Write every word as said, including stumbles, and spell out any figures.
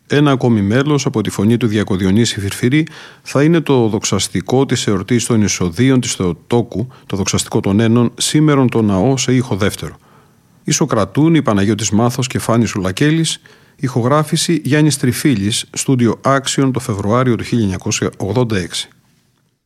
Ένα ακόμη μέλος από τη φωνή του Διακοδιονύση Φιρφυρή θα είναι το δοξαστικό της εορτής των Ισοδίων της Θεοτόκου, το δοξαστικό των Ένων, σήμερον το ναό σε ήχο δεύτερο. Ισοκρατούν η Παναγιώτης Μάθος και Φάνης Ουλακέλης, ηχογράφηση Γιάννης Τριφίλης, στούντιο Άξιον το Φεβρουάριο του χίλια εννιακόσια ογδόντα έξι.